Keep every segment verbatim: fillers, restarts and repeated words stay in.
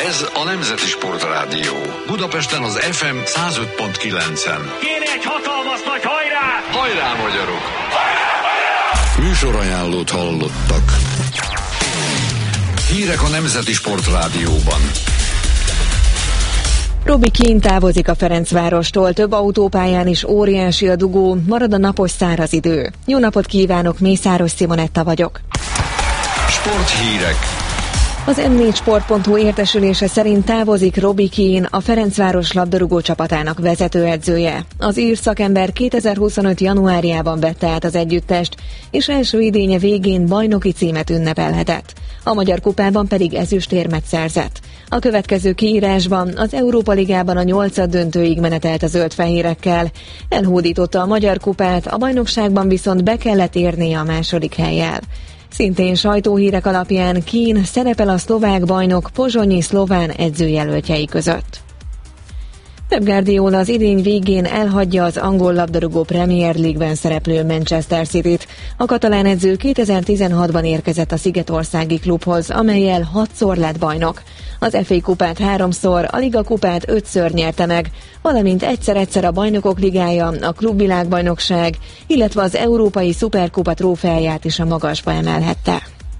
Ez a Nemzeti Sportrádió. Budapesten az ef em száz öt pont kilencen. Kéne egy hatalmas nagy hajrá! Hajrá, magyarok! Hajrá, hajrá! Műsorajánlót hallottak. Hírek a Nemzeti Sportrádióban. Robbie Keane távozik a Ferencvárostól, több autópályán is óriási a dugó, marad a napos száraz idő. Jó napot kívánok, Mészáros Simonetta vagyok. Sporthírek. Az em négy sport pont hu értesülése szerint távozik Robbie Keane, a Ferencváros labdarúgó csapatának vezetőedzője. Az ír szakember kétezer-huszonöt januárjában vette át az együttest, és első idénye végén bajnoki címet ünnepelhetett. A Magyar Kupában pedig ezüstérmet szerzett. A következő kiírásban az Európa Ligában a nyolcad döntőig menetelt a zöld-fehérekkel. Elhódította a Magyar Kupát, a bajnokságban viszont be kellett érnie a második hellyel. Szintén sajtóhírek alapján Keane szerepel a szlovák bajnok pozsonyi szlován edzőjelöltjei között. Pep Guardiola az idény végén elhagyja az angol labdarúgó Premier League-ben szereplő Manchester Cityt. A katalán edző kétezer-tizenhatban érkezett a szigetországi klubhoz, amellyel hatszor lett bajnok. Az ef á kupát háromszor, a Liga kupát ötször nyerte meg, valamint egyszer-egyszer a Bajnokok Ligája, a Klubvilágbajnokság, illetve az Európai Szuperkupa trófeáját is a magasba emelhette.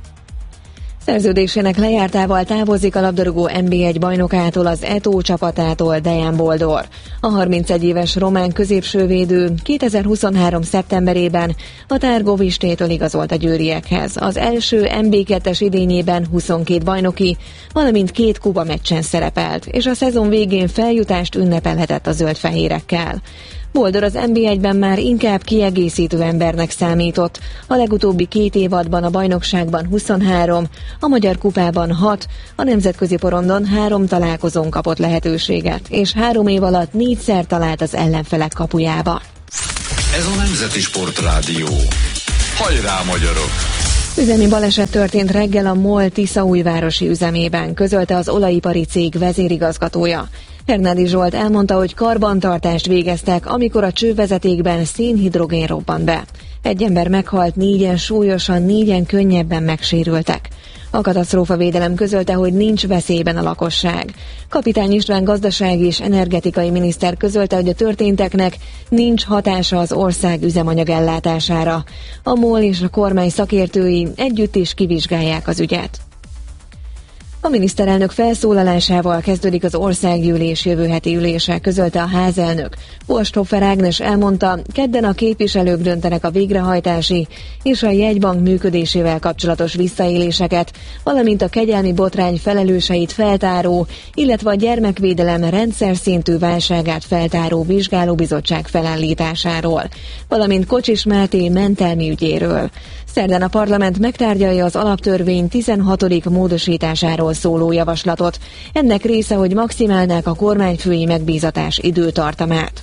Szerződésének lejártával távozik a labdarúgó en bé egy bajnokától, az Eto csapatától Dejan Boldor. A harmincegy éves román középsővédő kétezer-huszonhárom szeptemberében a Tárgovistétől igazolt a győriekhez. Az első en bé kettes idényében huszonkét bajnoki, valamint két kupa meccsen szerepelt, és a szezon végén feljutást ünnepelhetett a zöld-fehérekkel. Boldor az en bé egyben már inkább kiegészítő embernek számított. A legutóbbi két évadban a bajnokságban huszonhárom, a Magyar Kupában hat, a nemzetközi porondon három találkozón kapott lehetőséget, és három év alatt négyszer talált az ellenfelek kapujába. Ez a Nemzeti Sportrádió. Hajrá, magyarok! Üzemi baleset történt reggel a MOL Tiszaújvárosi üzemében, közölte az olajipari cég vezérigazgatója. Hernádi Zsolt elmondta, hogy karbantartást végeztek, amikor a csővezetékben szénhidrogén robbant be. Egy ember meghalt, négyen súlyosan, négyen könnyebben megsérültek. A katasztrófavédelem közölte, hogy nincs veszélyben a lakosság. Kapitány István gazdasági és energetikai miniszter közölte, hogy a történteknek nincs hatása az ország üzemanyagellátására. A MOL és a kormány szakértői együtt is kivizsgálják az ügyet. A miniszterelnök felszólalásával kezdődik az országgyűlés jövő heti ülése, közölte a házelnök. Posthofer Ágnes elmondta, kedden a képviselők döntenek a végrehajtási és a jegybank működésével kapcsolatos visszaéléseket, valamint a kegyelmi botrány felelőseit feltáró, illetve a gyermekvédelem rendszer szintű válságát feltáró vizsgálóbizottság felállításáról, valamint Kocsis Máté mentelmi ügyéről. Szerdán a parlament megtárgyalja az alaptörvény tizenhatodik módosításáról szóló javaslatot. Ennek része, hogy maximálnák a kormányfői megbízatás időtartamát.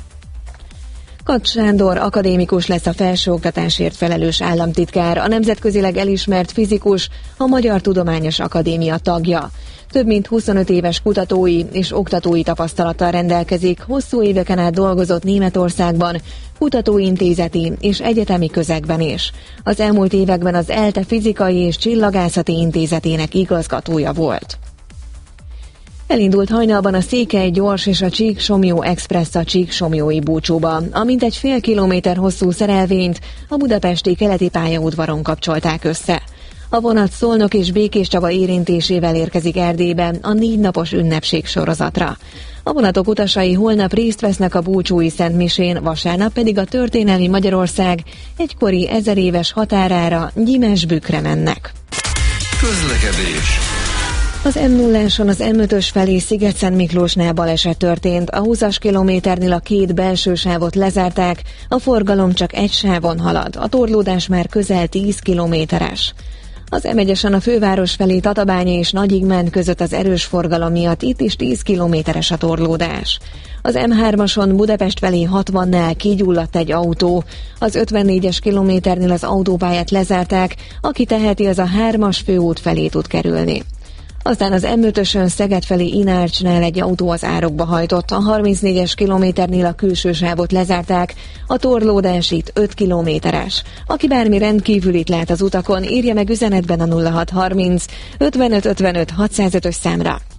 Kacs Sándor akadémikus lesz a felsőoktatásért felelős államtitkár, a nemzetközileg elismert fizikus, a Magyar Tudományos Akadémia tagja. Több mint huszonöt éves kutatói és oktatói tapasztalattal rendelkezik, hosszú éveken át dolgozott Németországban, kutatóintézeti és egyetemi közegben is. Az elmúlt években az ELTE Fizikai és Csillagászati Intézetének igazgatója volt. Elindult hajnalban a Székely gyors és a Csík-Somlyó Express a Csík-Somlyói búcsúba. A mintegy fél kilométer hosszú szerelvényt a budapesti keleti pályaudvaron kapcsolták össze. A vonat Szolnok és Békéscsaba érintésével érkezik Erdélybe a négy napos ünnepség sorozatra. A vonatok utasai holnap részt vesznek a búcsúi szentmisén, vasárnap pedig a történelmi Magyarország egykori ezeréves határára, Gyimesbükre mennek. Közlekedés. Az em nulláson az em ötös felé Sziget-Szent Miklósnál baleset történt, a húszas kilométernél a két belső sávot lezárták, a forgalom csak egy sávon halad, a torlódás már közel tíz kilométeres. Az em egyesen a főváros felé Tatabánya és Nagyigmán között az erős forgalom miatt itt is tíz kilométeres a torlódás. Az em hármason Budapest felé hatvannál kigyulladt egy autó, az ötvennégyes kilométernél az autópályát lezárták, aki teheti, az a hármas főút felé tud kerülni. Aztán az em ötösön Szeged felé Inárcsnál egy autó az árokba hajtott, a harmincnégyes kilométernél a külső sávot lezárták, a torlódás itt öt kilométeres. Aki bármi rendkívülit lát az utakon, írja meg üzenetben a nulla hat harminc ötvenöt ötvenöt hatszázötös számra.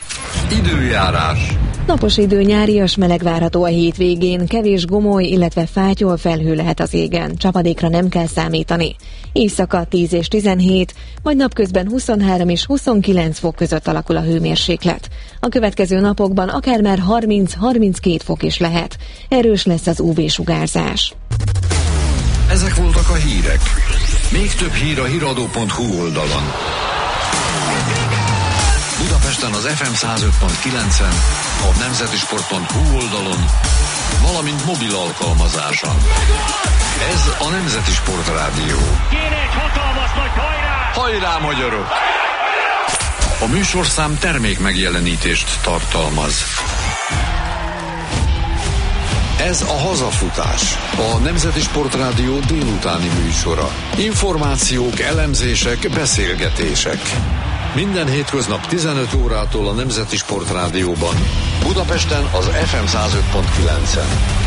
Időjárás. Napos idő, nyárias meleg várható a hétvégén, kevés gomoly, illetve fátyol felhő lehet az égen, csapadékra nem kell számítani. Éjszaka tíz és tizenhét, majd napközben huszonhárom és huszonkilenc fok között alakul a hőmérséklet. A következő napokban akár már harminc-harminckét fok is lehet. Erős lesz az ú vé-sugárzás. Ezek voltak a hírek. Még több hír a híradó pont hú oldalon. Budapesten az ef em száz öt pont kilencen, a nemzetisport pont hú oldalon, valamint mobil alkalmazáson. Ez a Nemzeti Sport Rádió. Kéne egy hatalmas nagy hajrá! Hajrá, magyarok! A műsorszám termék megjelenítést tartalmaz. Ez a Hazafutás, a Nemzeti Sport Rádió délutáni műsora. Információk, elemzések, beszélgetések. Minden hétköznap tizenöt órától a Nemzeti Sport Rádióban. Budapesten az ef em száz öt pont kilencen.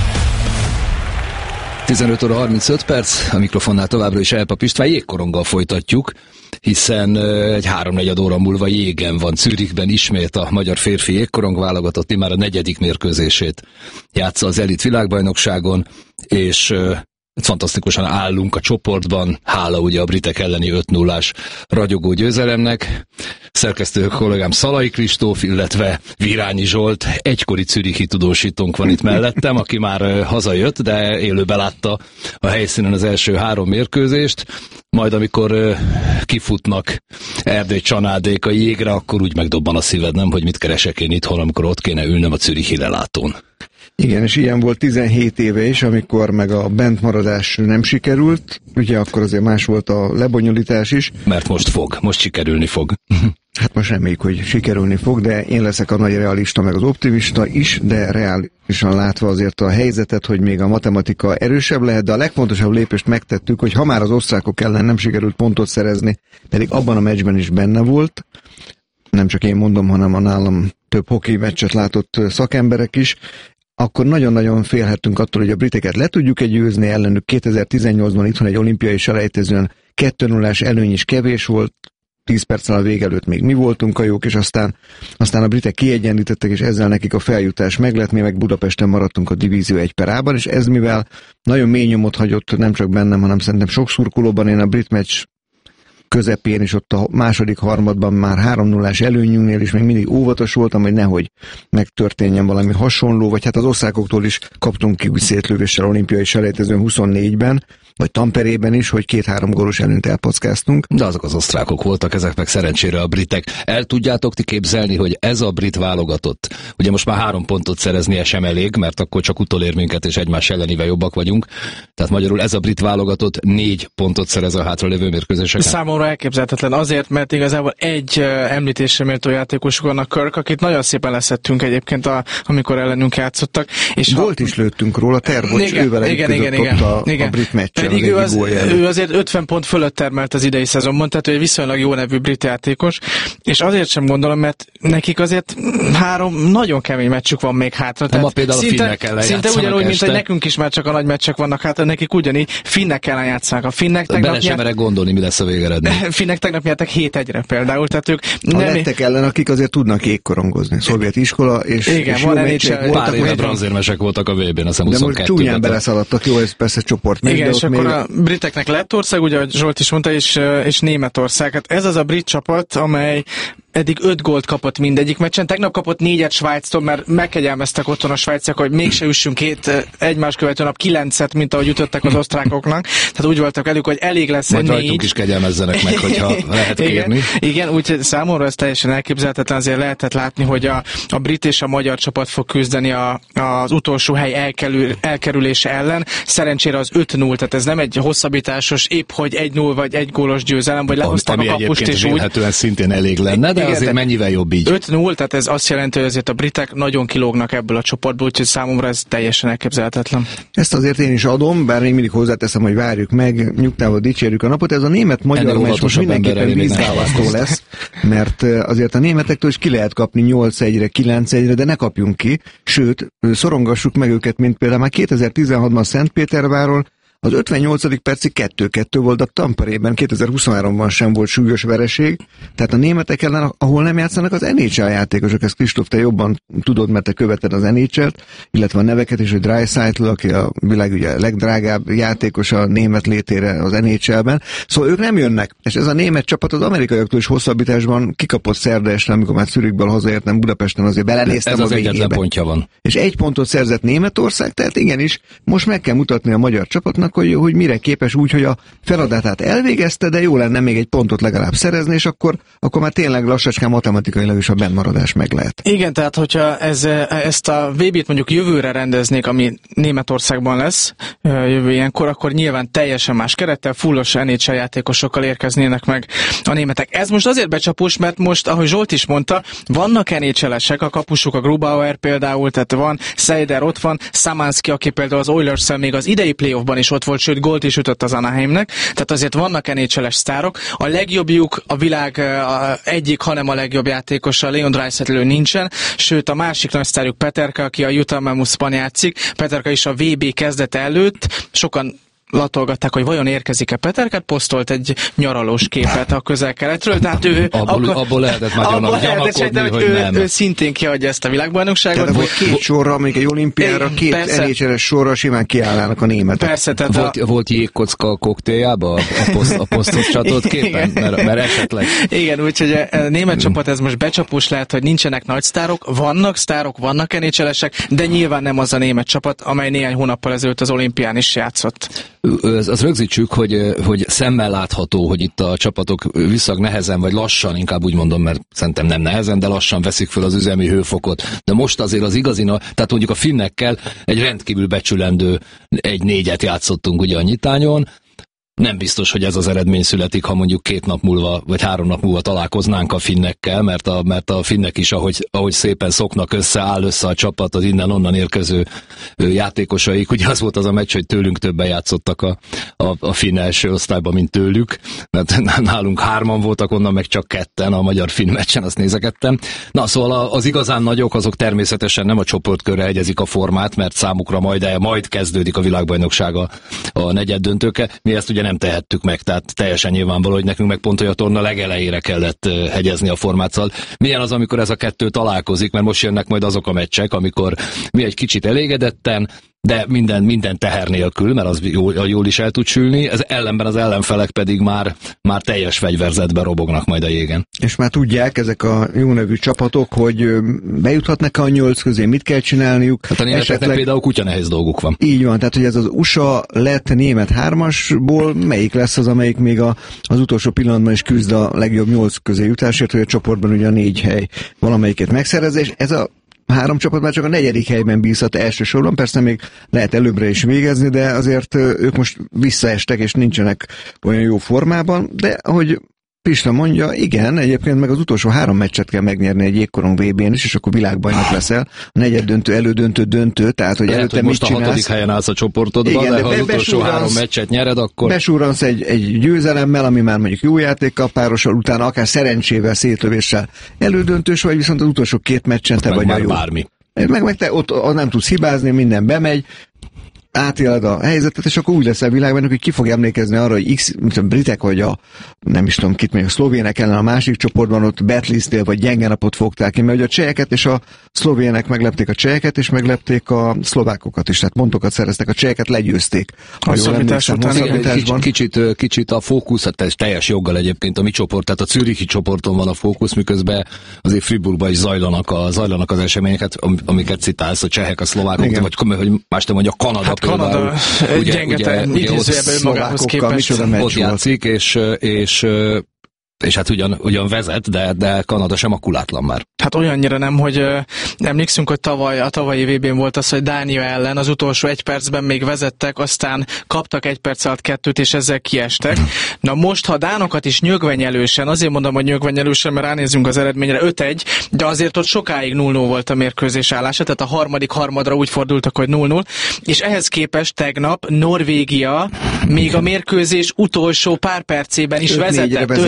tizenöt óra harmincöt perc, a mikrofonnál továbbra is Elpap István, jégkoronggal folytatjuk, hiszen egy háromnegyed óra múlva jégen van Zürichben ismét a magyar férfi jégkorong válogatott, már a negyedik mérkőzését játsza az elit világbajnokságon, és fantasztikusan állunk a csoportban, hála ugye a britek elleni öt nullás ragyogó győzelemnek. Szerkesztő kollégám Szalai Kristóf, illetve Virányi Zsolt, egykori zürichi tudósítónk van itt mellettem, aki már hazajött, de élőben látta a helyszínen az első három mérkőzést. Majd amikor kifutnak Erdély csanádék a jégre, akkor úgy megdobban a szíved, nem, hogy mit keresek én itthon, amikor ott kéne ülnöm a zürichi lelátón. Igen, és ilyen volt tizenhét éve is, amikor meg a bentmaradás nem sikerült, ugye akkor azért más volt a lebonyolítás is. Mert most fog, most sikerülni fog. Hát most reméljük, hogy sikerülni fog, de én leszek a nagy realista, meg az optimista is, de reálisan látva azért a helyzetet, hogy még a matematika erősebb lehet, de a legfontosabb lépést megtettük, hogy ha már az osztrákok ellen nem sikerült pontot szerezni, pedig abban a meccsben is benne volt, nem csak én mondom, hanem a nálam több hoki meccset látott szakemberek is, akkor nagyon-nagyon félhettünk attól, hogy a briteket le tudjuk-e győzni ellenük. kétezer-tizennyolcban itthon egy olimpiai selejtezőn kettő nullás előny is kevés volt, tíz perccel a vég előtt még mi voltunk a jók, és aztán, aztán a britek kiegyenlítettek, és ezzel nekik a feljutás meglett, mi meg Budapesten maradtunk a divízió egy per á-ban, és ez mivel nagyon mély nyomot hagyott nem csak bennem, hanem szerintem sok szurkolóban, én a brit meccs közepén is ott a második harmadban már három nullás előnyünknél is még mindig óvatos voltam, hogy nehogy megtörténjen valami hasonló, vagy hát az osztrákoktól is kaptunk ki úgy szétlövéssel olimpiai selejtezőn huszonnégyben, vagy Tamperében is, hogy két-három gólos előnyt elpackáztunk. De azok az osztrákok voltak, ezek meg szerencsére a britek. El tudjátok ti képzelni, hogy ez a brit válogatott, ugye most már három pontot szereznie sem elég, mert akkor csak utolér minket, és egymás ellenivel jobbak vagyunk. Tehát magyarul ez a brit válogatott négy pontot szerez a hátralévő mérkőzéseken. Számomra elképzelhetetlen azért, mert igazából egy említésre méltó játékosuk van, a Kirk, akit nagyon szépen leszettünk egyébként, a, amikor ellenünk játszottak. És Gólt ha... is lőttünk róla, Terbocs, ővel igen, igen, igen, a, igen. a brit meccs. Pedig ő, az, ő azért ötven pont fölött termelt az idei szezonban, tehát ő egy viszonylag jó nevű brit játékos, és azért sem gondolom, mert nekik azért három nagyon kemény meccsük van még hátra. Nem, a például szinte, a finnek ellen szinte ugyanúgy, mint hogy nekünk is már csak a nagy meccsek vannak hátra, nekik ugyanígy finnek ellen játszanak. A finnek tegnap bele sem merek gondolni, mi lesz a végeredmény. Finnek tegnap nyertek hét egyre például, tehát ők a nem lettek ellen, akik azért tudnak jégkorongozni. Szovjet iskola, és, igen, és van jó meccsek voltak. Pár éve bronzérmesek voltak a vé bén, azt hiszem de most csúnyán beleszaladtak, jó, ez persze csoport. Igen, és akkor még... a briteknek Lettország, ugye, ahogy Zsolt is mondta, és, és Németország. Hát ez az a brit csapat, amely eddig öt gólt kapott mindegyik meccsen. Tegnap kapott négyet Svájctól, mert megkegyelmeztek otthon a svájciak, hogy mégse üssünk két egymás követő nap kilencet, mint ahogy ütöttek az osztrákoknak. Tehát úgy voltak velük, hogy elég lesz majd négy. rajtunk is kegyelmezzenek meg, hogyha lehet kérni. Igen, igen, úgyhogy számomra ez teljesen elképzelhetetlen, azért lehetett látni, hogy a, a brit és a magyar csapat fog küzdeni a, az utolsó hely elkerül, elkerülése ellen. Szerencsére az öt null, tehát ez nem egy hosszabbításos, épp hogy egy null vagy egy gólos győzelem, vagy lehozták a kapust és úgy. Szintén elég lenne, de igen, azért mennyivel jobb így. öt null, tehát ez azt jelenti, hogy azért a britek nagyon kilógnak ebből a csoportból, úgyhogy számomra ez teljesen elképzelhetetlen. Ezt azért én is adom, bár én mindig hozzáteszem, hogy várjuk meg, nyugtával dicsérjük a napot. Ez a német-magyar meccs most mindenképpen vízválasztó lesz, mert azért a németektől is ki lehet kapni nyolc egyre, kilenc egyre, de ne kapjunk ki, sőt, szorongassuk meg őket, mint például már kétezer-tizenhatban Szentpéterváról, az ötvennyolcadik percig kettő kettő volt, a Tamperében kétezer-huszonháromban sem volt súlyos vereség, tehát a németek ellen, ahol nem játszanak az en há el játékosok, ezt Kristóf, te jobban tudod, mert te követed az en há el-t, illetve a neveket is, hogy Draisaitl, aki a világ ugye legdrágább játékos a német létére az en há el-ben, szóval ők nem jönnek, és ez a német csapat az amerikaiaktól is hosszabbításban kikapott szerda este, amikor már Zürichből hazaértem Budapesten, azért belenéztem ez a az végébe. egyetlen pontja van. És egy pontot szerzett Németország, tehát igenis, most meg kell mutatni a magyar csapatnak, hogy, hogy mire képes úgy, hogy a feladatát elvégezte, de jó lenne még egy pontot legalább szerezni, és akkor, akkor már tényleg lassacskán matematikailag is a bennmaradás meg lehet. Igen, tehát hogyha ez, ezt a vé bét mondjuk jövőre rendeznék, ami Németországban lesz jövő ilyenkor, akkor nyilván teljesen más kerettel, fullos en há el játékosokkal érkeznének meg a németek. Ez most azért becsapós, mert most, ahogy Zsolt is mondta, vannak en há el-esek, a kapusuk, a Grubauer például, tehát van, Seider ott van, Szamanszki, aki például az Oilers-szel még az idei playoffban is ott volt, sőt gólt is ütött az Anaheimnek, tehát azért vannak en há el-es sztárok. A legjobbjuk a világ a egyik, hanem a legjobb játékosa, Leon Draisaitl nincsen, sőt a másik nagy sztárjuk Peterka, aki a Utah Mammothsban játszik. Peterka is a vé bé kezdete előtt, sokan latolgatták, hogy vajon érkezik-e Peterket, posztolt egy nyaralós képet a közel-keletről, tehát ő... Abból, akkor, abból lehetett már gyanakodni, hogy, hogy ő, nem. Ő szintén kiadja ezt a világbajnokságot. Tehát, hogy két sorra, még egy olimpiára, két en há el-es sorra simán kiállnának a németek. Persze, tehát volt, a... volt jégkocka a koktéljában a, poszt, a posztos csatolt képen? Mert, mert esetleg... Igen, úgyhogy a német csapat ez most becsapós lehet, hogy nincsenek nagy sztárok, vannak sztárok, vannak en há el-esek, de nyilván nem az a német csapat, amely néhány hónappal ezelőtt az olimpián is játszott. Az, az rögzítsük, hogy, hogy szemmel látható, hogy itt a csapatok viszonylag nehezen, vagy lassan, inkább úgy mondom, mert szerintem nem nehezen, de lassan veszik fel az üzemi hőfokot. De most azért az igazina, tehát mondjuk a finnekkel egy rendkívül becsülendő egy négyet játszottunk ugye a nyitányon. Nem biztos, hogy ez az eredmény születik, ha mondjuk két nap múlva, vagy három nap múlva találkoznánk a finnekkel, mert a, mert a finnek is, ahogy, ahogy szépen szoknak össze, áll össze a csapat, az innen-onnan érkező játékosaik. Ugye az volt az a meccs, hogy tőlünk többen játszottak a, a, a finn első osztályban, mint tőlük, mert nálunk hárman voltak, onnan meg csak ketten a magyar-finn meccsen, azt nézegettem. Na, szóval az igazán nagyok, azok természetesen nem a csoportkörre egyezik a formát, mert számukra majd, majd kezdődik a világbajnoksága a negyeddöntőkkel. Mi ezt ugye nem tehettük meg, tehát teljesen nyilvánvaló, hogy nekünk meg pont a torna legelejére kellett hegyezni a formát. Szóval milyen az, amikor ez a kettő találkozik, mert most jönnek majd azok a meccsek, amikor mi egy kicsit elégedetten, de minden, minden teher nélkül, mert az jól, jól is el tud sülni, ez ellenben az ellenfelek pedig már, már teljes fegyverzetben robognak majd a jégen. És már tudják ezek a jó nevű csapatok, hogy bejuthatnak a nyolc közé, mit kell csinálniuk. Hát a németeknek esetleg... például kutya nehéz dolguk van. Így van, tehát hogy ez az u es á lett német hármasból, melyik lesz az, amelyik még a, az utolsó pillanatban is küzd a legjobb nyolc közé jutásért, hogy a csoportban ugye a négy hely valamelyiket megszerez, és ez a három csapat már csak a negyedik helyben bízhat elsősorban, persze még lehet előbbre is végezni, de azért ők most visszaestek, és nincsenek olyan jó formában, de ahogy Pista mondja, igen, egyébként meg az utolsó három meccset kell megnyerni egy jégkorong vé bén is, és akkor világbajnok leszel. A negyed döntő, elődöntő, döntő, tehát hogy lehet, előtte hogy mit most csinálsz. a hatodik helyen állsz a csoportodban, igen, de ha az utolsó három meccset nyered, akkor... Besúransz egy, egy győzelemmel, ami már mondjuk jó játékkal párosul, utána akár szerencsével, szétlövéssel elődöntős, vagy viszont az utolsó két meccsen te vagy a jó. Bármi. Meg, meg te ott nem tudsz hibázni, minden bemegy, átéled a helyzetet, és akkor úgy lesz a világban, hogy ki fog emlékezni arra, hogy X, mint a britek, vagy a, nem is tudom kit, még a szlovének ellen a másik csoportban ott betlisztél, vagy gyenge napot fogtál ki, mert ugye a cseheket és a szlovének meglepték a cseheket, és meglepték a szlovákokat is, tehát pontokat szereztek, a cseheket legyőzték. Hosszabbítás után. Kicsit, kicsit, kicsit a fókusz, hát teljes joggal egyébként a mi csoport, tehát a zürichi csoporton van a fókusz, miközben azért Fribourgban is zajlanak, a, zajlanak az eseményeket, amiket citálsz, a csehek, a szlovákok, igen. Vagy hogy más nem mondja, Kanada. Hát Kanada gyenge, idézőjelben önmagához képest ott játszik, és, és, és hát ugyan, ugyan vezet, de, de Kanada sem makulátlan már. Hát olyannyira nem, hogy uh, emlékszünk, hogy tavaly, a tavalyi vé bén volt az, hogy Dánia ellen az utolsó egy percben még vezettek, aztán kaptak egy perc alatt kettőt, és ezzel kiestek. Na most, ha dánokat is nyögvenyelősen, azért mondom, hogy nyögvenyelősen, mert ránézzünk az eredményre, öt egy, de azért ott sokáig null null volt a mérkőzés állása, tehát a harmadik harmadra úgy fordultak, hogy null null, és ehhez képest tegnap Norvégia még a mérkőzés utolsó pár percében is vezetett, öt négyre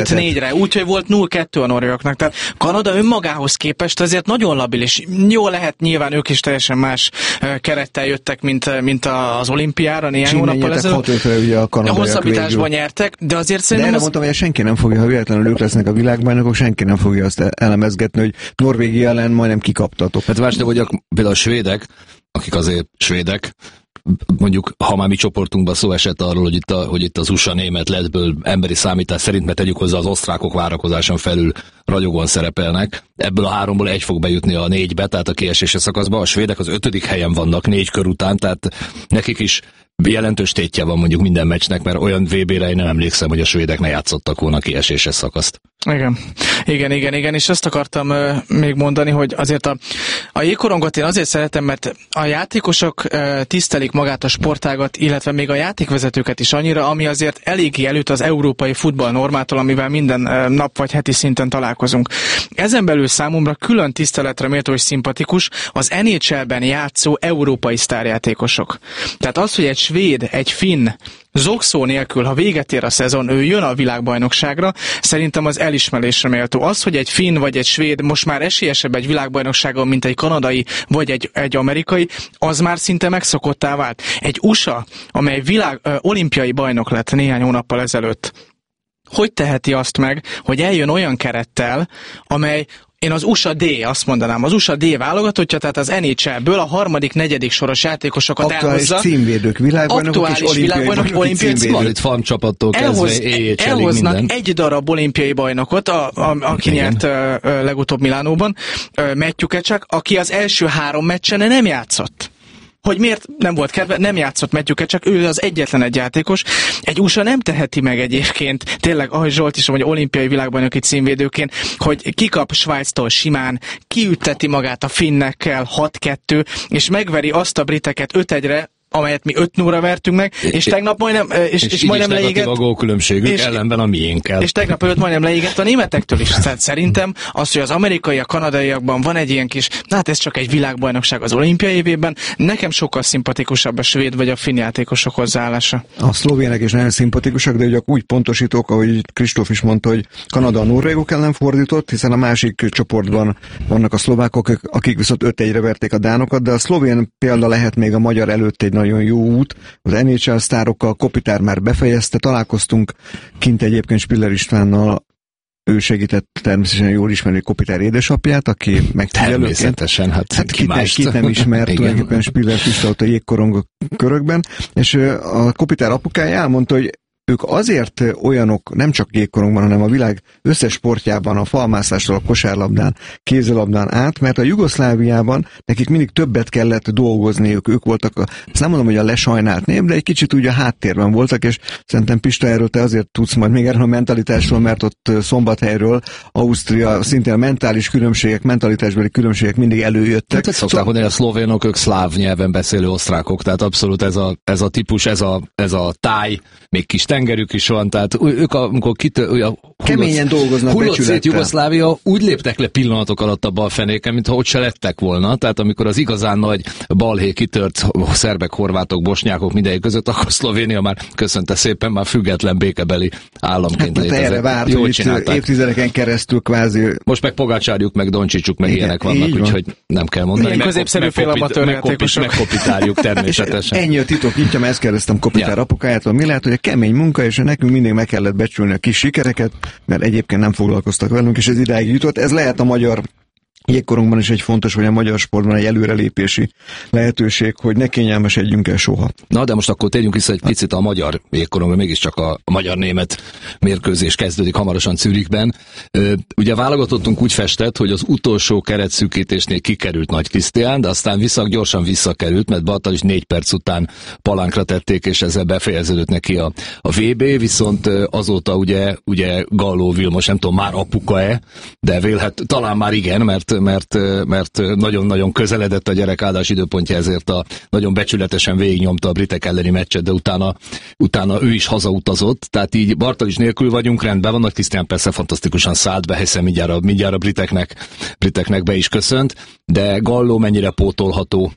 Király, úgyhogy volt nulla kettő a norvégoknak. Tehát Kanada önmagához képest azért nagyon labilis. Jó lehet, nyilván ők is teljesen más kerettel jöttek, mint, mint az olimpiára néhány hónappal ezelőtt. A hosszabbításban nyertek, de azért de szerintem... De az... mondtam, hogy senki nem fogja, ha véletlenül ők lesznek a világbajnokok, senki nem fogja azt elemezgetni, hogy Norvégia ellen majdnem kikaptatok. Hát várj, hogy a, például a svédek, akik azért svédek, mondjuk, ha már mi csoportunkban szó esett arról, hogy itt, a, hogy itt az u es á német lettből emberi számítás szerint, mert tegyük hozzá, az osztrákok várakozáson felül ragyogon szerepelnek. Ebből a háromból egy fog bejutni a négybe, tehát a kiesési szakaszba. A svédek az ötödik helyen vannak négy kör után, tehát nekik is jelentős tétje van mondjuk minden meccsnek, mert olyan vé bé-re én nem emlékszem, hogy a svédek ne játszottak volna kieséses szakaszt. Igen, igen, igen, igen, és azt akartam uh, még mondani, hogy azért a, a jégkorongot én azért szeretem, mert a játékosok uh, tisztelik magát a sportágat, illetve még a játékvezetőket is annyira, ami azért eléggé előtt az európai futball normától, amivel minden uh, nap vagy heti szinten találkozunk. Ezen belül számomra külön tiszteletre méltó és szimpatikus az en há el-ben játszó európai sztárjátékosok. Tehát az, hogy egy svéd, egy finn, zokszó nélkül, ha véget ér a szezon, ő jön a világbajnokságra, szerintem az elismerésre méltó. Az, hogy egy finn vagy egy svéd most már esélyesebb egy világbajnokságon, mint egy kanadai vagy egy, egy amerikai, az már szinte megszokottá vált. Egy u es á, amely világ, ö, olimpiai bajnok lett néhány hónappal ezelőtt, hogy teheti azt meg, hogy eljön olyan kerettel, amely én az u es á D, azt mondanám, az u es á D válogatottja, tehát az en há el-ből a harmadik, negyedik soros játékosokat aktuális elhozza. Címvédők, világbajnokok és olimpiai bajnokok, olimpiai címvédők. Itt farmcsapattól Elhoz, kezdve é há el-ig elhoznak minden. egy darab olimpiai bajnokot, a, a, aki igen. nyert uh, legutóbb Milánóban, uh, Matthew Tkachuk, aki az első három meccsen nem játszott. Hogy miért nem volt kedve, nem játszott Matthew Tkachuk, ő az egyetlen egy játékos. Egy u es á nem teheti meg egyébként, tényleg, ahogy Zsolt is mondja, olimpiai világbajnoki címvédőként, hogy kikap Svájctól simán, kiütteti magát a finnekkel hat kettő, és megveri azt a briteket öt egyre, amelyet mi öt nullra vertünk meg, és tegnap majdnem, és, és, és majdnem leégett. a gólkülönbségük és, ellenben a miénkkel. És tegnap előtt majdnem leégett a németektől is. Tehát szerintem az, hogy az amerikai, a kanadaiakban van egy ilyen kis, hát ez csak egy világbajnokság az olimpiai évében, nekem sokkal szimpatikusabb a svéd vagy a finn játékosok hozzáállása. A szlovének is nagyon szimpatikusak, de ugye úgy pontosítók, ahogy Kristóf is mondta, hogy Kanada a norvégok ellen fordított, hiszen a másik csoportban vannak a szlovákok, akik viszont öt egyre verték a dánokat, de a szlovén példa lehet még a magyar előtt egy nagyon jó út. Az en há el sztárokkal Kopitár már befejezte, találkoztunk kint egyébként Spiller Istvánnal, ő segített természetesen jól ismerni Kopitár édesapját, aki megfigyelőként. Természetesen, hát, hát ki kit, ne, kit nem ismert tulajdonképpen Spiller Pista ott a jégkorong körökben, és a Kopitár apukája elmondta, hogy ők azért olyanok, nem csak jégkorongban, hanem a világ összes sportjában, a falmászástól, a kosárlabdán, kézilabdán át, mert a Jugoszláviában nekik mindig többet kellett dolgozniuk. Ők voltak, a, ezt nem mondom, hogy a lesajnált nép, de egy kicsit úgy a háttérben voltak, és szerintem Pista, erről te azért tudsz majd még erről a mentalitásról, mert ott Szombathelyről, Ausztria, szintén a mentális különbségek, mentalitásbeli különbségek mindig előjöttek. Hát szokták mondani, a szlovénok, ők szláv nyelven beszélő osztrákok, tehát abszolút ez a, ez a típus, ez a, ez a táj, még kis tengerük is van, tehát ők amikor kitö, hullott, keményen dolgoznak, hullott szét Jugoszlávia, úgy léptek le pillanatok alatt a balfenéken, mintha ott se lettek volna, tehát amikor az igazán nagy balhé kitört szerbek, horvátok, bosnyákok mindegyik között, akkor Szlovénia már köszönte szépen, már független békebeli államként. Hát erre várt, hogy évtizedeken keresztül kvázi... Most meg Pogácsárjuk, meg Doncsicsuk, meg igen, ilyenek vannak, van. Úgyhogy nem kell mondani. Meg középszerű félamatőr játékosok. Megkopitáljuk természetesen. Ennyi a titok, így, ezt kérdeztem Kopitár ja. apukájától, mi lehet, hogy a kemény munka, és nekünk mindig meg kellett becsülni a kis sikereket, mert egyébként nem foglalkoztak velünk, és ez idáig jutott. Ez lehet a magyar jégkorunkban is egy fontos, vagy a magyar sportban egy előrelépési lehetőség, hogy ne kényelmesedjünk el soha. Na, de most akkor térjünk vissza egy picit a magyar jégkorunkra, mégiscsak a, a magyar-német mérkőzés kezdődik hamarosan Zürichben. Ugye válogatottunk úgy festett, hogy az utolsó keretszűkítésnél kikerült Nagy Krisztián, de aztán vissza, gyorsan visszakerült, mert Bartal is négy perc után palánkra tették, és ezzel befejeződött neki a, a vé bé, viszont azóta ugye, ugye Galló Vilmos, nem tudom, már apuka-e, de vélhet, talán már igen, mert mert mert nagyon-nagyon közeledett a gyerek áldás időpontja, ezért a nagyon becsületesen végignyomta a britek elleni meccset, de utána, utána ő is hazautazott, tehát így Bartal is nélkül vagyunk, rendben van, Nagy Krisztián persze fantasztikusan szállt be, hiszen mindjárt a, mindjárt a briteknek, briteknek be is köszönt, de Galló mennyire pótolható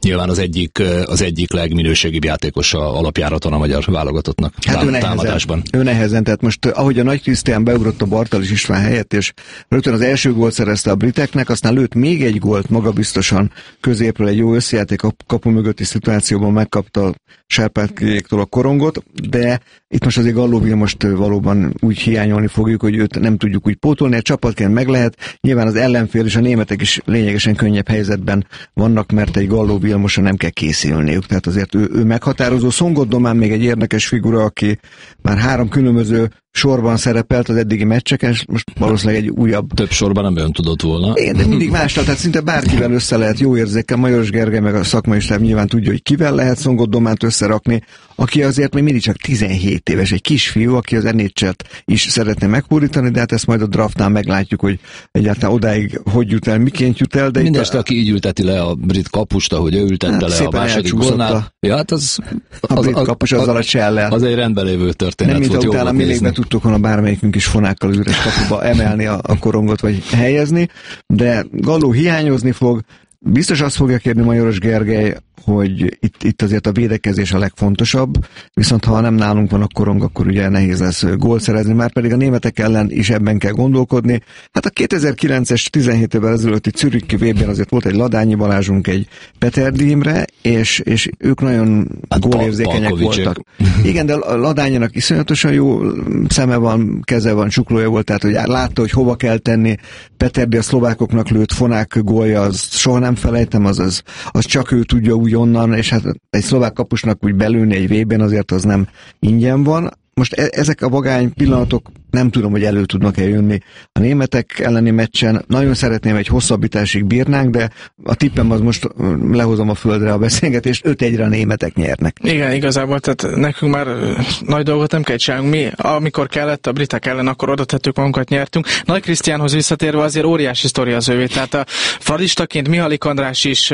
nyilván az egyik, az egyik legminőségibb játékos a alapjáraton a magyar válogatottnak hát ő támadásban. Nehezen, ő nehezen, tehát most ahogy a Nagy Krisztián beugrott a Bartalis István helyett, és rögtön az első gólt szerezte a briteknek, aztán lőtt még egy gólt magabiztosan középről, egy jó összejáték a kapu mögötti szituációban megkapta Sárpátkéktől a korongot, de itt most azért Galló Vilmost valóban úgy hiányolni fogjuk, hogy őt nem tudjuk úgy pótolni, a csapatként meg lehet, nyilván az ellenfél és a németek is lényegesen könnyebb helyzetben vannak, mert egy Galló Vilmosra nem kell készülniük, tehát azért ő, ő meghatározó. Szongoddomán még egy érdekes figura, aki már három különböző sorban szerepelt az eddigi meccseken, és most valószínűleg egy újabb... Több sorban nem olyan tudott volna. Igen, de mindig másra, tehát szinte bárkivel össze lehet jó érzékkel. Majoros Gergely meg a szakmai stáb nyilván tudja, hogy kivel lehet Szongoddománt összerakni, aki azért még mindig csak tizenhét éves, egy kisfiú, aki az en há el-t is szeretné megpórítani, de hát ezt majd a draftnál meglátjuk, hogy egyáltalán odáig hogy jut el, miként jut el. De mindeste, a... aki így ülteti le a brit kapust, ahogy ő ültette hát, le a második gólnál. Ja, hát az, a az, brit kapus az, azzal a csellel. Az egy rendben lévő történet nem, volt, jó volt nézni. Nem, tudtuk volna bármelyikünk is fonákkal az üres kapuba emelni a, a korongot, vagy helyezni, de Galló hiányozni fog. Biztos azt fogja kérni Majoros Gergely, hogy itt, itt azért a védekezés a legfontosabb, viszont ha nem nálunk van a korong, akkor ugye nehéz lesz gólt szerezni, már pedig a németek ellen is ebben kell gondolkodni. Hát a kétezer-kilences tizenhét évvel ezelőtti Zürichi vé bén azért volt egy Ladányi Balázsunk, egy Peterdi Imre, és, és ők nagyon hát gólérzékenyek pa- voltak. Igen, de a Ladányinak iszonyatosan jó szeme van, keze van, csuklója volt, tehát hogy látta, hogy hova kell tenni. Peterdi a szlovákoknak lőtt Fonák gólja, az soha nem felejtem, az, az, az csak ő tudja úgy onnan, és hát egy szlovák kapusnak úgy belőni egy vé bén azért az nem ingyen van. Most e- ezek a vagány pillanatok nem tudom, hogy elő tudnak eljönni a németek elleni meccsen. Nagyon szeretném, egy hosszabbításig bírnánk, de a tippem az most lehozom a földre a beszélgetést, öt egyre a németek nyernek. Igen, igazából, tehát nekünk már nagy dolgot nem kell csinálnunk. Mi, amikor kellett a britek ellen, akkor oda tettük magunkat, nyertünk. Nagy Krisztiánhoz visszatérve azért óriási sztori az ővé. Tehát a fradistaként Mihalik András is,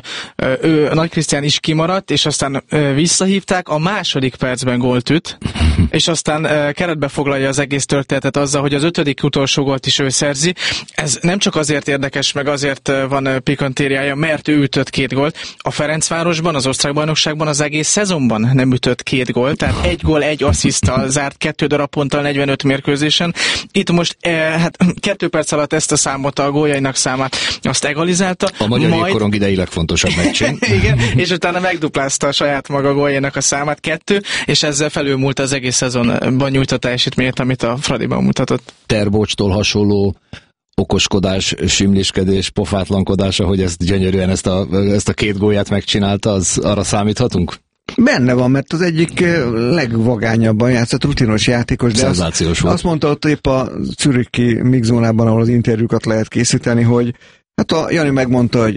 ő, Nagy Krisztián is kimaradt, és aztán visszahívták, a második percben gólt üt, és aztán keretbe foglalja az egész történetet azzal, hogy az ötödik utolsó gólt is ő szerzi. Ez nem csak azért érdekes, meg azért van pikantériája, mert ő ütött két gólt. A Ferencvárosban, az osztrák bajnokságban az egész szezonban nem ütött két gólt, tehát egy gól, egy assziszttal zárt kettő darab ponttal negyvenöt mérkőzésen. Itt most eh, hát kettő perc alatt ezt a számot, a góljainak számát azt egalizálta. A magyar majd... jégkorong idei legfontosabb meccsén. Igen, és utána megduplázta a saját maga góljainak a számát, kettő, és ezzel felülmúlt az egész szezonban nyújtott teljesítményt, amit a Fradiban mutatott. Terbocstól hasonló okoskodás, simliskedés, pofátlankodás, ahogy ezt gyönyörűen ezt a, ezt a két gólját megcsinálta, az arra számíthatunk? Benne van, mert az egyik legvagányabban játszott rutinos játékos, de azt, azt mondta ott épp a Zürichi mixzónában, ahol az interjúkat lehet készíteni, hogy hát a Jani megmondta, hogy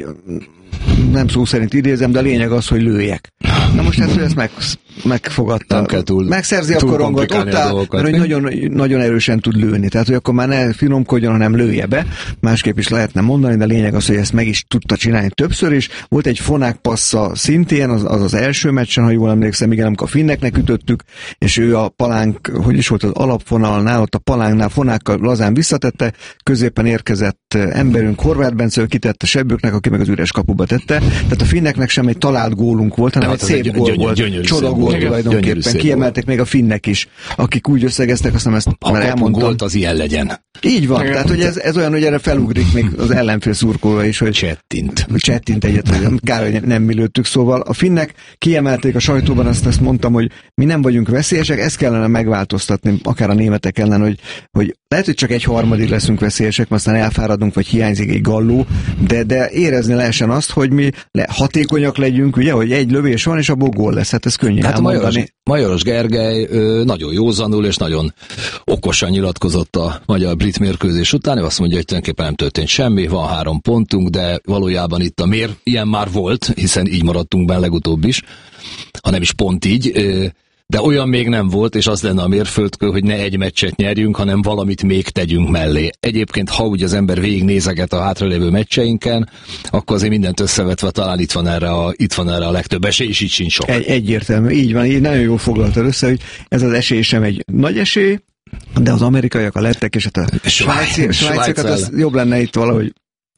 nem szó szerint idézem, de a lényeg az, hogy lőjek. Na most hát ő ezt meg, megfogadta. Nem kell túl, megszerzi túl a korongot, ott áll, mert hogy nagyon, nagyon erősen tud lőni. Tehát, hogy akkor már ne finomkodjon, hanem lője be. Másképp is lehetne mondani, de a lényeg az, hogy ezt meg is tudta csinálni többször is. Volt egy Fonák passza szintén, az az, az első meccsen, ha jól emlékszem, igen, amikor a finneknek ütöttük, és ő a palánk, hogy is volt az alapfonalnál, ott a palánknál Fonákkal lazán visszatette, középen érkezett emberünk, Horváth Bence, kitette Sebbőknek, aki meg az üres kapuba tette. Tehát a finneknek sem egy talált gólunk volt, hanem hát egy szép gól volt. Csoda gól tulajdonképpen. Kiemeltek még a finnek is, akik úgy összegeztek, azt nem ezt a már elmondtam. Gólt az ilyen legyen. Így van, tehát hogy ez, ez olyan, hogy erre felugrik még az ellenfél szurkolója is, hogy csettint. Csettint egyet, hogy kár, hogy nem mi lőttük, szóval a finnek kiemelték a sajtóban, azt, azt mondtam, hogy mi nem vagyunk veszélyesek, ezt kellene megváltoztatni, akár a németek ellen, hogy, hogy lehet, hogy csak egy harmadik leszünk veszélyesek, aztán elfáradunk, vagy hiányzik egy Galló, de, de érezni lehessen azt, hogy mi le, hatékonyak legyünk, ugye, hogy egy lövés van, és abból gól lesz, hát ez könnyű hát elmondani. Majoros, Majoros Gergely ö, nagyon józanul, és nagyon okosan nyilatkozott a magyar-brit mérkőzés után, ő azt mondja, hogy tulajdonképpen nem történt semmi, van három pontunk, de valójában itt a mér, ilyen már volt, hiszen így maradtunk benne legutóbb is, ha nem is pont így, ö, de olyan még nem volt, és az lenne a mérföldkő, hogy ne egy meccset nyerjünk, hanem valamit még tegyünk mellé. Egyébként, ha úgy az ember végignézeget a hátralévő meccseinken, akkor azért mindent összevetve talán itt van erre a, itt van erre a legtöbb esély, és így sincs sok. Egy, egyértelmű, így van, így nagyon jól foglaltad össze, hogy ez az esély sem egy nagy esély, de az amerikaiak, a lettek, és hát a svájci, svájciakat az jobb lenne itt valahogy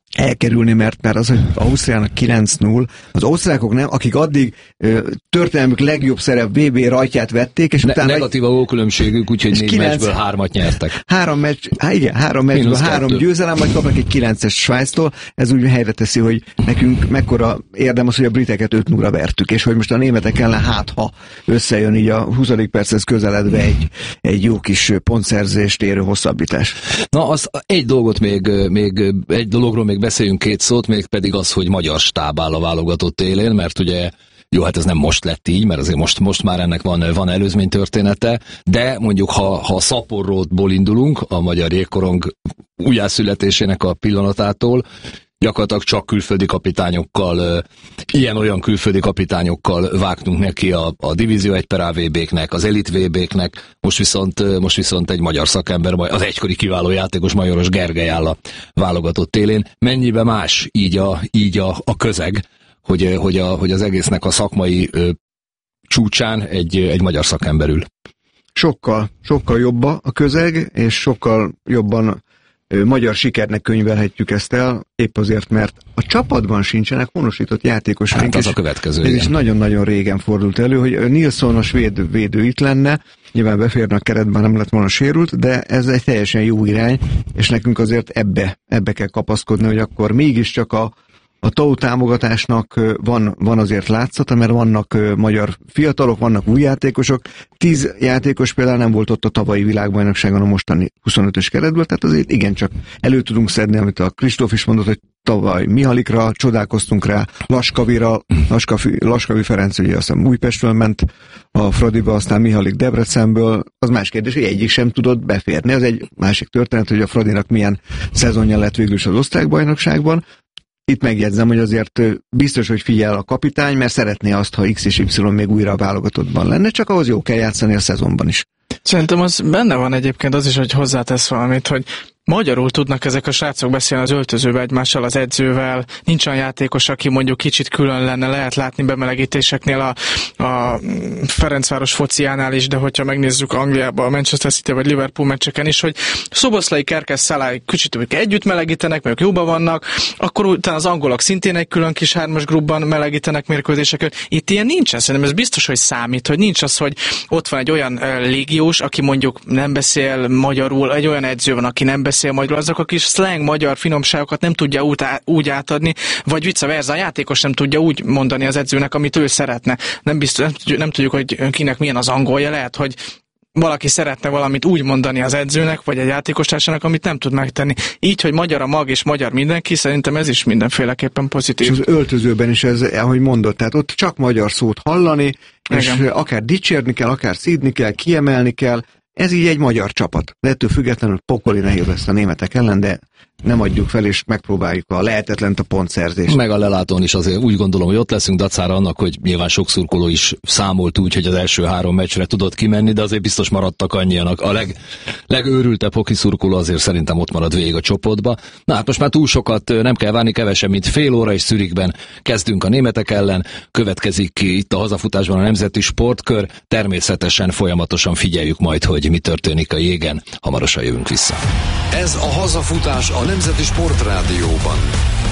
elkerülni, mert, mert az, hogy Ausztriának kilenc null, az osztrákok nem, akik addig ö, történelmük legjobb szerep vé bé rajtját vették, és ne, utána... Negatív a gólkülönbségük, úgyhogy négy kilenc, meccsből hármat nyertek. Három meccs, há, igen, három meccsből három győzelem, majd kapnak egy kilences Svájctól, ez úgy helyre teszi, hogy nekünk mekkora érdem az, hogy a briteket öt nullra vertük, és hogy most a németek ellen hát, ha összejön így a huszadik perchez közeledve egy, egy jó kis pontszerzést érő hosszabbítás. Na, az egy dolgot még, még egy dologról még beszéljünk két szót, még pedig az, hogy magyar stáb áll a válogatott élén, mert ugye jó, hát ez nem most lett így, mert azért most, most már ennek van, van előzménytörténete, de mondjuk ha, ha a szaporrótból indulunk, a magyar jégkorong újjászületésének a pillanatától, gyakorlatilag csak külföldi kapitányokkal, ilyen-olyan külföldi kapitányokkal vágtunk neki a, a Divízió egy per á vé béknek, az Elit vé béknek, most viszont, most viszont egy magyar szakember, az egykori kiváló játékos Majoros Gergely áll a válogatott élén. Mennyibe más így a, így a, a közeg, hogy, hogy, a, hogy az egésznek a szakmai ö, csúcsán egy, egy magyar szakember ül? Sokkal, sokkal jobb a közeg, és sokkal jobban magyar sikernek könyvelhetjük ezt el, épp azért, mert a csapatban sincsenek honosított játékosok. Hát az a következő. Ez is nagyon-nagyon régen fordult elő, hogy Nilsson a svéd védő itt lenne, nyilván beférne a keretben, nem lett volna sérült, de ez egy teljesen jó irány, és nekünk azért ebbe, ebbe kell kapaszkodni, hogy akkor mégiscsak a A té á u támogatásnak van, van azért látszata, mert vannak magyar fiatalok, vannak új játékosok. Tíz játékos például nem volt ott a tavalyi világbajnokságon a mostani huszonötös keretből, tehát azért igencsak elő tudunk szedni, amit a Kristóf is mondott, hogy tavaly Mihalikra csodálkoztunk rá, Laskavira, Laskavi, Laskavi Ferenc ugye azt hiszem Újpestről ment a Fradiba, aztán Mihalik Debrecenből. Az más kérdés, hogy egyik sem tudott beférni. Az egy másik történet, hogy a Fradinak milyen szezonja lett végül is az osztrák-bajnokságban. Itt megjegyzem, hogy azért biztos, hogy figyel a kapitány, mert szeretné azt, ha X és Y még újra a válogatottban lenne, csak ahhoz jó kell játszani a szezonban is. Szerintem az benne van egyébként az is, hogy hozzátesz valamit, hogy magyarul tudnak ezek a srácok beszélni az öltözőbe egymással, az edzővel, nincs olyan játékos, aki mondjuk kicsit külön lenne, lehet látni bemelegítéseknél a, a Ferencváros fociánál is, de hogyha megnézzük Angliában, a Manchester City vagy Liverpool meccseken is, hogy Szoboszlai, Kerkez, Szalály kicsit ők együtt melegítenek, mert ők jóban vannak, akkor utána az angolok szintén egy külön kis hármas grupban melegítenek mérkőzéseket. Itt ilyen nincsen, szerintem ez biztos, hogy számít, hogy nincs az, hogy ott van egy olyan uh, légiós, aki mondjuk nem beszél magyarul, egy olyan edző van, aki nem beszél magyarul, azok a kis slang magyar finomságokat nem tudja úgy, úgy átadni, vagy vice versa, a játékos nem tudja úgy mondani az edzőnek, amit ő szeretne. Nem, biztos, nem, tudjuk, nem tudjuk, hogy kinek milyen az angolja, lehet, hogy valaki szeretne valamit úgy mondani az edzőnek, vagy egy játékostársának, amit nem tud megtenni. Így, hogy magyar a mag és magyar mindenki, szerintem ez is mindenféleképpen pozitív. És az öltözőben is ez, ahogy mondott, tehát ott csak magyar szót hallani, és igen, akár dicsérni kell, akár szídni kell, kiemelni kell. Ez így egy magyar csapat. De ettől függetlenül pokoli nehéz lesz a németek ellen, de nem adjuk fel, és megpróbáljuk a lehetetlent, a pontszerzést. Meg a lelátón is azért úgy gondolom, hogy ott leszünk, dacára annak, hogy nyilván sok szurkoló is számolt úgy, hogy az első három meccsre tudott kimenni, de azért biztos maradtak annyian. A leg, legőrültebb hoki szurkoló azért szerintem ott marad végig a csoportba. Na hát most már túl sokat nem kell várni, kevesebb, mint fél óra, és Zürichben kezdünk a németek ellen. Következik itt a hazafutásban a Nemzeti Sportkör. Természetesen folyamatosan figyeljük majd, hogy mi történik a jégen. Hamarosan jövünk vissza. Ez a hazafutás a Nemzeti Sportrádióban.